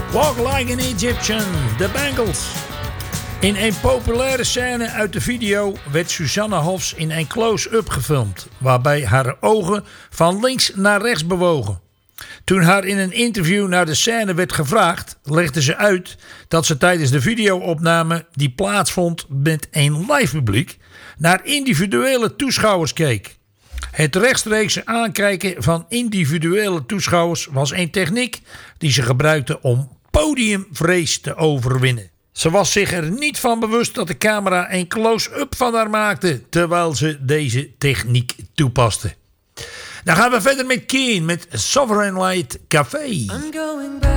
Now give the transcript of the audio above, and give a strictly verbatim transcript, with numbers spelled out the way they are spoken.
Walk Like an Egyptian, The Bangles. In een populaire scène uit de video werd Susanne Hoffs in een close-up gefilmd, waarbij haar ogen van links naar rechts bewogen. Toen haar in een interview naar de scène werd gevraagd, legde ze uit dat ze tijdens de videoopname die plaatsvond met een live publiek naar individuele toeschouwers keek. Het rechtstreeks aankijken van individuele toeschouwers was een techniek die ze gebruikte om podiumvrees te overwinnen. Ze was zich er niet van bewust dat de camera een close-up van haar maakte terwijl ze deze techniek toepaste. Dan gaan we verder met Keen met Sovereign Light Café. I'm going back.